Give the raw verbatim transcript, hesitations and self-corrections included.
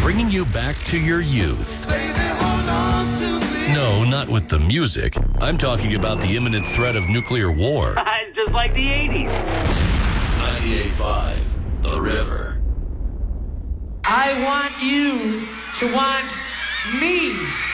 bringing you back to your youth. No, not with the music. I'm talking about the imminent threat of nuclear war. It's just like the eighties. ninety-eight point five, The River. I want you to want me.